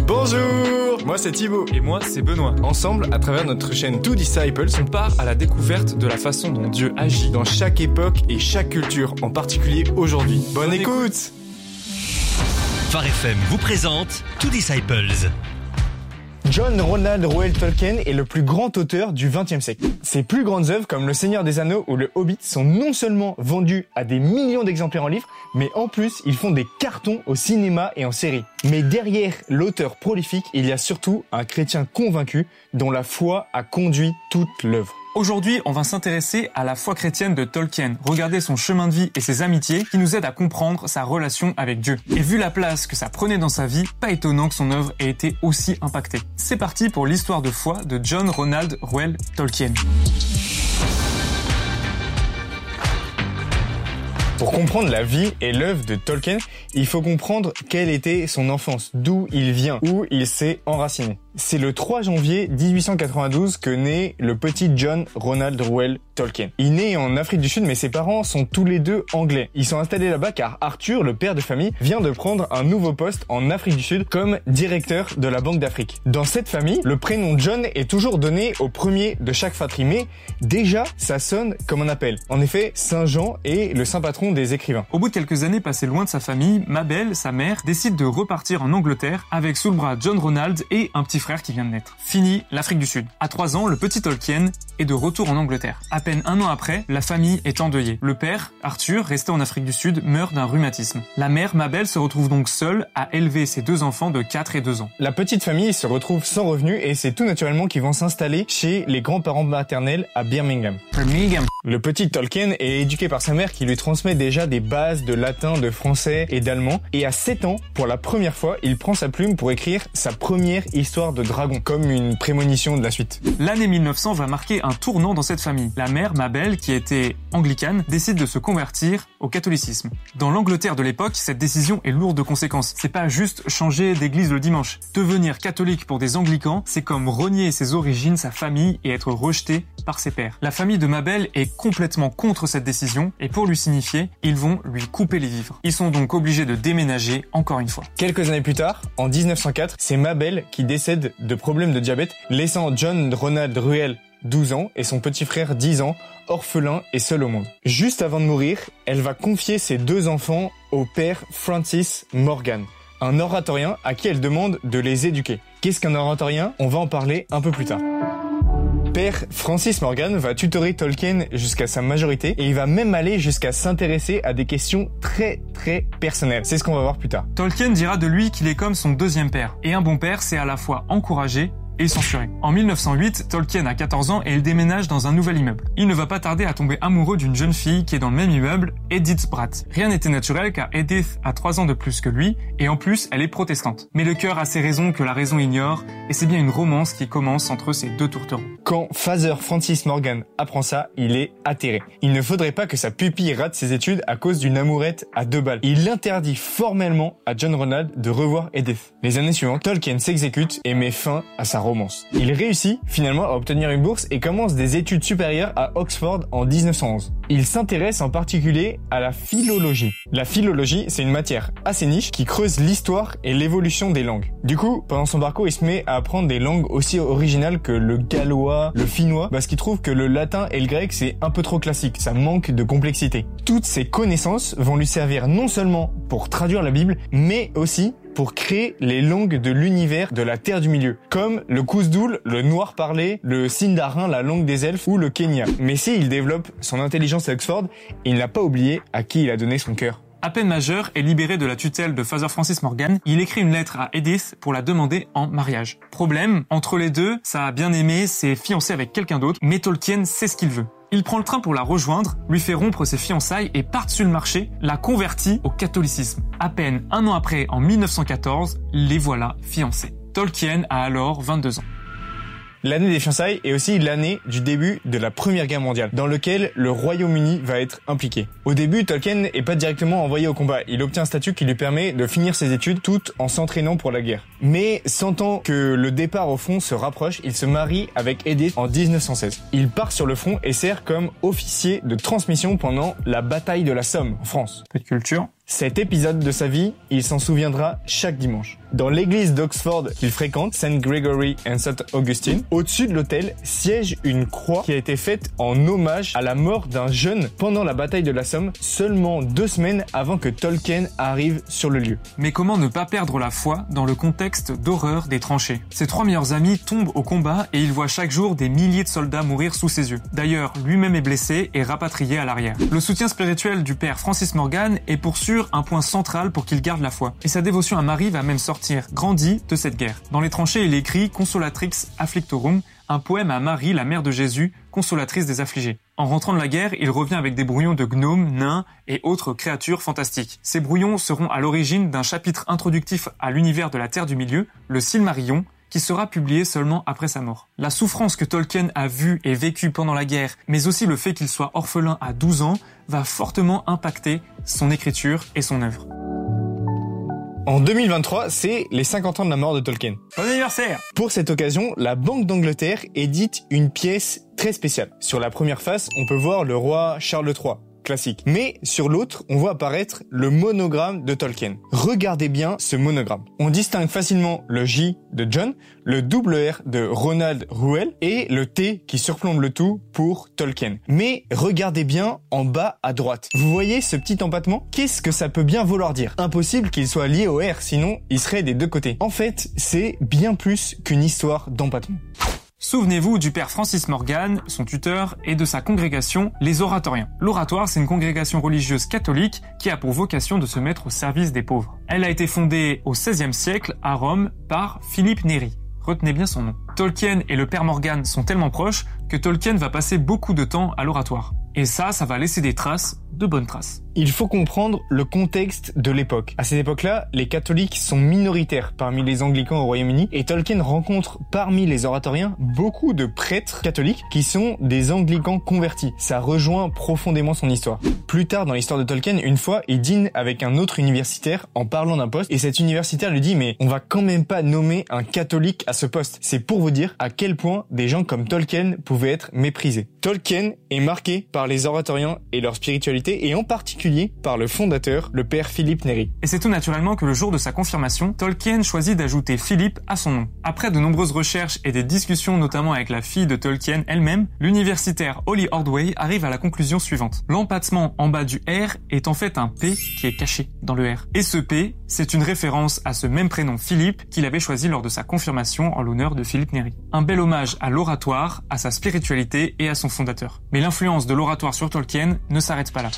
Bonjour, moi c'est Thibaut. Et moi c'est Benoît. Ensemble, à travers notre chaîne Two Disciples, On part à la découverte de la façon dont Dieu agit dans chaque époque et chaque culture, en particulier aujourd'hui. Bonne écoute. Phare FM vous présente Two Disciples. John Ronald Reuel Tolkien est le plus grand auteur du XXe siècle. Ses plus grandes œuvres, comme Le Seigneur des Anneaux ou Le Hobbit, sont non seulement vendues à des millions d'exemplaires en livres, mais en plus, ils font des cartons au cinéma et en série. Mais derrière l'auteur prolifique, il y a surtout un chrétien convaincu dont la foi a conduit toute l'œuvre. Aujourd'hui, on va s'intéresser à la foi chrétienne de Tolkien, regarder son chemin de vie et ses amitiés qui nous aident à comprendre sa relation avec Dieu. Et vu la place que ça prenait dans sa vie, pas étonnant que son œuvre ait été aussi impactée. C'est parti pour l'histoire de foi de John Ronald Reuel Tolkien. Pour comprendre la vie et l'œuvre de Tolkien, il faut comprendre quelle était son enfance, d'où il vient, où il s'est enraciné. C'est le 3 janvier 1892 que naît le petit John Ronald Reuel Tolkien. Il naît en Afrique du Sud, mais ses parents sont tous les deux anglais. Ils sont installés là-bas car Arthur, le père de famille, vient de prendre un nouveau poste en Afrique du Sud comme directeur de la Banque d'Afrique. Dans cette famille, le prénom John est toujours donné au premier de chaque fratrie, mais déjà, ça sonne comme un appel. En effet, Saint Jean est le saint patron des écrivains. Au bout de quelques années passées loin de sa famille, Mabel, sa mère, décide de repartir en Angleterre avec sous le bras John Ronald et un petit frère qui vient de naître. Fini l'Afrique du Sud. À 3 ans, le petit Tolkien est de retour en Angleterre. À peine un an après, la famille est endeuillée. Le père, Arthur, resté en Afrique du Sud, meurt d'un rhumatisme. La mère, Mabel, se retrouve donc seule à élever ses deux enfants de 4 et 2 ans. La petite famille se retrouve sans revenus et c'est tout naturellement qu'ils vont s'installer chez les grands-parents maternels à Birmingham. Le petit Tolkien est éduqué par sa mère qui lui transmet déjà des bases de latin, de français et d'allemand. Et à 7 ans, pour la première fois, il prend sa plume pour écrire sa première histoire de dragon, comme une prémonition de la suite. L'année 1900 va marquer un tournant dans cette famille. La mère, Mabel, qui était anglicane, décide de se convertir au catholicisme. Dans l'Angleterre de l'époque, cette décision est lourde de conséquences. C'est pas juste changer d'église le dimanche. Devenir catholique pour des anglicans, c'est comme renier ses origines, sa famille et être rejeté par ses pairs. La famille de Mabel est complètement contre cette décision et pour lui signifier, ils vont lui couper les vivres. Ils sont donc obligés de déménager encore une fois. Quelques années plus tard, en 1904, c'est Mabel qui décède de problèmes de diabète, laissant John Ronald Reuel 12 ans et son petit frère 10 ans, orphelin et seul au monde. Juste avant de mourir, elle va confier ses 2 enfants au père Francis Morgan, un oratorien à qui elle demande de les éduquer. Qu'est-ce qu'un oratorien ? On va en parler un peu plus tard. Père Francis Morgan va tutorer Tolkien jusqu'à sa majorité et il va même aller jusqu'à s'intéresser à des questions très personnelles. C'est ce qu'on va voir plus tard. Tolkien dira de lui qu'il est comme son deuxième père. Et un bon père, c'est à la fois encouragé et censuré. En 1908, Tolkien a 14 ans et il déménage dans un nouvel immeuble. Il ne va pas tarder à tomber amoureux d'une jeune fille qui est dans le même immeuble, Edith Bratt. Rien n'était naturel car Edith a 3 ans de plus que lui et en plus, elle est protestante. Mais le cœur a ses raisons que la raison ignore et c'est bien une romance qui commence entre ces deux tourtereaux. Quand Father Francis Morgan apprend ça, il est atterré. Il ne faudrait pas que sa pupille rate ses études à cause d'une amourette à 2 balles. Il interdit formellement à John Ronald de revoir Edith. Les années suivantes, Tolkien s'exécute et met fin à sa romance. Il réussit finalement à obtenir une bourse et commence des études supérieures à Oxford en 1911. Il s'intéresse en particulier à la philologie. La philologie, c'est une matière assez niche qui creuse l'histoire et l'évolution des langues. Du coup, pendant son parcours, il se met à apprendre des langues aussi originales que le gallois, le finnois, parce qu'il trouve que le latin et le grec, c'est un peu trop classique, ça manque de complexité. Toutes ces connaissances vont lui servir non seulement pour traduire la Bible, mais aussi pour créer les langues de l'univers de la Terre du Milieu, comme le Kousdoul, le noir parlé, le Sindarin, la langue des elfes ou le Kenya. Mais il développe son intelligence à Oxford, il n'a pas oublié à qui il a donné son cœur. À peine majeur et libéré de la tutelle de Father Francis Morgan, il écrit une lettre à Edith pour la demander en mariage. Problème, entre les deux, sa bien-aimée s'est fiancée avec quelqu'un d'autre, mais Tolkien sait ce qu'il veut. Il prend le train pour la rejoindre, lui fait rompre ses fiançailles et par-dessus le marché, la convertit au catholicisme. À peine un an après, en 1914, les voilà fiancés. Tolkien a alors 22 ans. L'année des fiançailles est aussi l'année du début de la Première Guerre mondiale, dans lequel le Royaume-Uni va être impliqué. Au début, Tolkien n'est pas directement envoyé au combat. Il obtient un statut qui lui permet de finir ses études tout en s'entraînant pour la guerre. Mais sentant que le départ au front se rapproche, il se marie avec Edith en 1916. Il part sur le front et sert comme officier de transmission pendant la bataille de la Somme, en France. Peu de culture. Cet épisode de sa vie, il s'en souviendra chaque dimanche. Dans l'église d'Oxford qu'il fréquente, St. Gregory and St. Augustine, au-dessus de l'autel siège une croix qui a été faite en hommage à la mort d'un jeune pendant la bataille de la Somme, seulement 2 semaines avant que Tolkien arrive sur le lieu. Mais comment ne pas perdre la foi dans le contexte d'horreur des tranchées? Ses 3 meilleurs amis tombent au combat et il voit chaque jour des milliers de soldats mourir sous ses yeux. D'ailleurs, lui-même est blessé et rapatrié à l'arrière. Le soutien spirituel du père Francis Morgan est pour sûr un point central pour qu'il garde la foi. Et sa dévotion à Marie va même sortir grandie de cette guerre. Dans les tranchées, il écrit Consolatrix Afflictorum, un poème à Marie, la mère de Jésus, consolatrice des affligés. En rentrant de la guerre, il revient avec des brouillons de gnomes, nains et autres créatures fantastiques. Ces brouillons seront à l'origine d'un chapitre introductif à l'univers de la Terre du Milieu, le Silmarillion, qui sera publié seulement après sa mort. La souffrance que Tolkien a vue et vécue pendant la guerre, mais aussi le fait qu'il soit orphelin à 12 ans, va fortement impacter son écriture et son œuvre. En 2023, c'est les 50 ans de la mort de Tolkien. Bon anniversaire! Pour cette occasion, la Banque d'Angleterre édite une pièce très spéciale. Sur la première face, on peut voir le roi Charles III. Classique. Mais sur l'autre, on voit apparaître le monogramme de Tolkien. Regardez bien ce monogramme. On distingue facilement le J de John, le double R de Ronald Reuel et le T qui surplombe le tout pour Tolkien. Mais regardez bien en bas à droite. Vous voyez ce petit empattement? Qu'est-ce que ça peut bien vouloir dire? Impossible qu'il soit lié au R, sinon il serait des deux côtés. En fait, c'est bien plus qu'une histoire d'empattement. Souvenez-vous du père Francis Morgan, son tuteur, et de sa congrégation, les Oratoriens. L'Oratoire, c'est une congrégation religieuse catholique qui a pour vocation de se mettre au service des pauvres. Elle a été fondée au XVIe siècle à Rome par Philippe Néri. Retenez bien son nom. Tolkien et le père Morgan sont tellement proches que Tolkien va passer beaucoup de temps à l'Oratoire. Et ça va laisser des traces, de bonnes traces. Il faut comprendre le contexte de l'époque. À cette époque-là, les catholiques sont minoritaires parmi les anglicans au Royaume-Uni et Tolkien rencontre parmi les oratoriens beaucoup de prêtres catholiques qui sont des anglicans convertis. Ça rejoint profondément son histoire. Plus tard dans l'histoire de Tolkien, une fois, il dîne avec un autre universitaire en parlant d'un poste et cet universitaire lui dit « Mais on va quand même pas nommer un catholique à ce poste. » C'est pour vous dire à quel point des gens comme Tolkien pouvaient être méprisés. Tolkien est marqué par les oratoriens et leur spiritualité et en particulier par le fondateur, le père Philippe Néri. Et c'est tout naturellement que le jour de sa confirmation, Tolkien choisit d'ajouter Philippe à son nom. Après de nombreuses recherches et des discussions notamment avec la fille de Tolkien elle-même, l'universitaire Holly Ordway arrive à la conclusion suivante. L'empattement en bas du R est en fait un P qui est caché dans le R. Et ce P, c'est une référence à ce même prénom Philippe qu'il avait choisi lors de sa confirmation en l'honneur de Philippe Néri. Un bel hommage à l'oratoire, à sa spiritualité et à son fondateur. Mais l'influence de l'oratoire sur Tolkien ne s'arrête pas là.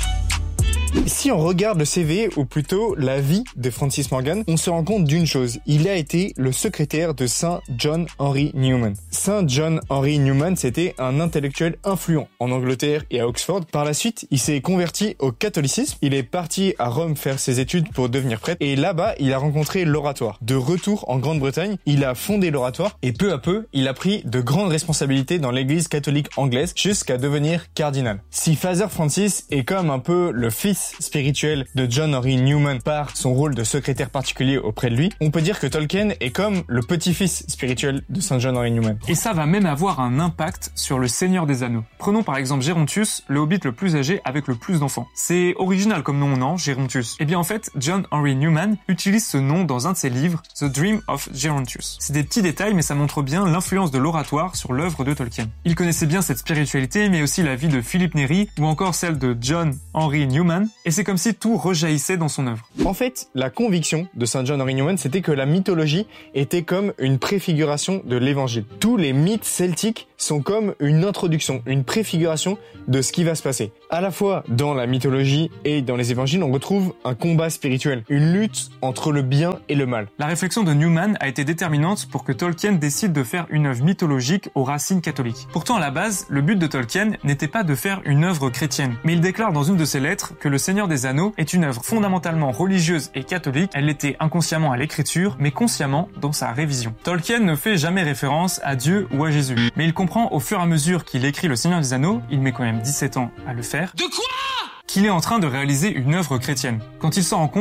Si on regarde le CV, ou plutôt la vie de Francis Morgan, on se rend compte d'une chose. Il a été le secrétaire de Saint John Henry Newman. Saint John Henry Newman, c'était un intellectuel influent en Angleterre et à Oxford. Par la suite, il s'est converti au catholicisme. Il est parti à Rome faire ses études pour devenir prêtre. Et là-bas, il a rencontré l'oratoire. De retour en Grande-Bretagne, il a fondé l'oratoire. Et peu à peu, il a pris de grandes responsabilités dans l'église catholique anglaise jusqu'à devenir cardinal. Si Father Francis est comme un peu le fils spirituel de John Henry Newman par son rôle de secrétaire particulier auprès de lui, on peut dire que Tolkien est comme le petit-fils spirituel de Saint John Henry Newman. Et ça va même avoir un impact sur le Seigneur des Anneaux. Prenons par exemple Gerontius, le hobbit le plus âgé avec le plus d'enfants. C'est original comme nom, non, Gerontius? Eh bien en fait, John Henry Newman utilise ce nom dans un de ses livres, The Dream of Gerontius. C'est des petits détails mais ça montre bien l'influence de l'oratoire sur l'œuvre de Tolkien. Il connaissait bien cette spiritualité mais aussi la vie de Philippe Néri ou encore celle de John Henry Newman, et c'est comme si tout rejaillissait dans son œuvre. En fait, la conviction de Saint John Henry Newman, c'était que la mythologie était comme une préfiguration de l'évangile. Tous les mythes celtiques sont comme une introduction, une préfiguration de ce qui va se passer. À la fois dans la mythologie et dans les évangiles, on retrouve un combat spirituel, une lutte entre le bien et le mal. La réflexion de Newman a été déterminante pour que Tolkien décide de faire une œuvre mythologique aux racines catholiques. Pourtant, à la base, le but de Tolkien n'était pas de faire une œuvre chrétienne, mais il déclare dans une de ses lettres que Le Seigneur des Anneaux est une œuvre fondamentalement religieuse et catholique. Elle l'était inconsciemment à l'écriture, mais consciemment dans sa révision. Tolkien ne fait jamais référence à Dieu ou à Jésus, mais il comprend au fur et à mesure qu'il écrit Le Seigneur des Anneaux, il met quand même 17 ans à le faire. De quoi ? Qu'il est en train de réaliser une œuvre chrétienne. Quand il s'en rend compte,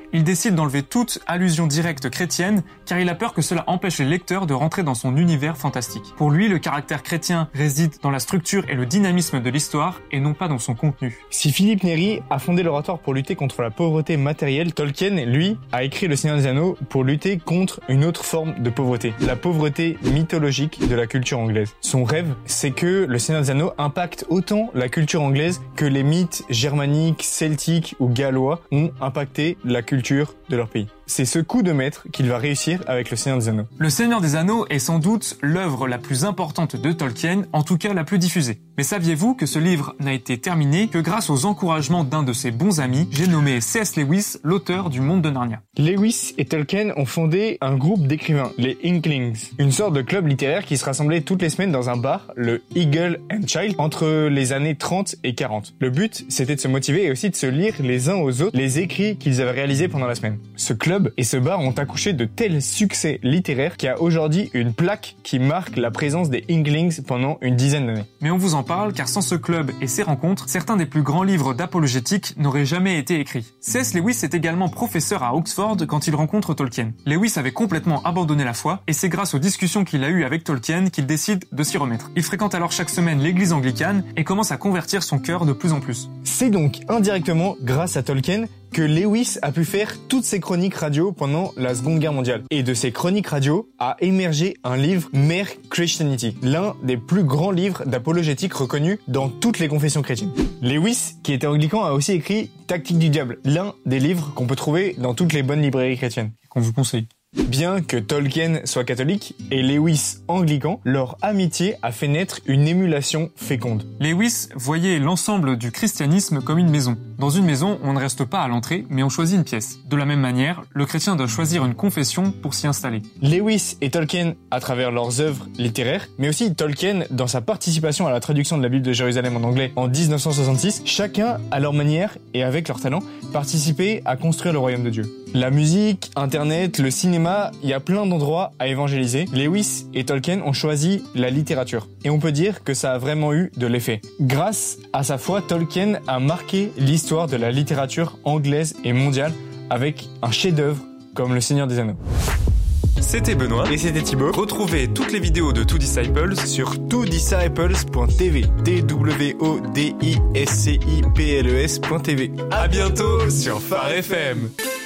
il décide d'enlever toute allusion directe chrétienne car il a peur que cela empêche les lecteurs de rentrer dans son univers fantastique. Pour lui, le caractère chrétien réside dans la structure et le dynamisme de l'histoire et non pas dans son contenu. Si Philippe Néri a fondé l'Oratoire pour lutter contre la pauvreté matérielle, Tolkien, lui, a écrit Le Seigneur des Anneaux pour lutter contre une autre forme de pauvreté, la pauvreté mythologique de la culture anglaise. Son rêve, c'est que Le Seigneur des Anneaux impacte autant la culture anglaise que les mythes germaniques, celtiques ou gallois ont impacté la culture de leur pays. C'est ce coup de maître qu'il va réussir avec Le Seigneur des Anneaux. Le Seigneur des Anneaux est sans doute l'œuvre la plus importante de Tolkien, en tout cas la plus diffusée. Mais saviez-vous que ce livre n'a été terminé que grâce aux encouragements d'un de ses bons amis, j'ai nommé C.S. Lewis, l'auteur du Monde de Narnia. Lewis et Tolkien ont fondé un groupe d'écrivains, les Inklings, une sorte de club littéraire qui se rassemblait toutes les semaines dans un bar, le Eagle and Child, entre les années 30 et 40. Le but, c'était de se motiver et aussi de se lire les uns aux autres les écrits qu'ils avaient réalisés pendant la semaine. Ce club et ce bar ont accouché de tels succès littéraires qu'il y a aujourd'hui une plaque qui marque la présence des Inklings pendant une dizaine d'années. Mais on vous en parle car sans ce club et ses rencontres, certains des plus grands livres d'apologétique n'auraient jamais été écrits. C.S. Lewis est également professeur à Oxford quand il rencontre Tolkien. Lewis avait complètement abandonné la foi et c'est grâce aux discussions qu'il a eues avec Tolkien qu'il décide de s'y remettre. Il fréquente alors chaque semaine l'église anglicane et commence à convertir son cœur de plus en plus. C'est donc indirectement grâce à Tolkien que Lewis a pu faire toutes ses chroniques radio pendant la Seconde Guerre mondiale. Et de ces chroniques radio a émergé un livre, Mere Christianity, l'un des plus grands livres d'apologétique reconnus dans toutes les confessions chrétiennes. Lewis, qui était anglican, a aussi écrit Tactique du diable, l'un des livres qu'on peut trouver dans toutes les bonnes librairies chrétiennes. Qu'on vous conseille. Bien que Tolkien soit catholique et Lewis anglican, leur amitié a fait naître une émulation féconde. Lewis voyait l'ensemble du christianisme comme une maison. Dans une maison, on ne reste pas à l'entrée, mais on choisit une pièce. De la même manière, le chrétien doit choisir une confession pour s'y installer. Lewis et Tolkien à travers leurs œuvres littéraires, mais aussi Tolkien dans sa participation à la traduction de la Bible de Jérusalem en anglais en 1966, chacun à leur manière et avec leur talent, participaient à construire le royaume de Dieu. La musique, Internet, le cinéma, il y a plein d'endroits à évangéliser. Lewis et Tolkien ont choisi la littérature. Et on peut dire que ça a vraiment eu de l'effet. Grâce à sa foi, Tolkien a marqué l'histoire de la littérature anglaise et mondiale avec un chef-d'œuvre comme Le Seigneur des Anneaux. C'était Benoît Et c'était Thibaut. Retrouvez toutes les vidéos de Two Disciples Sur twodisciples.tv. twodisciples.tv. À bientôt sur Phare FM.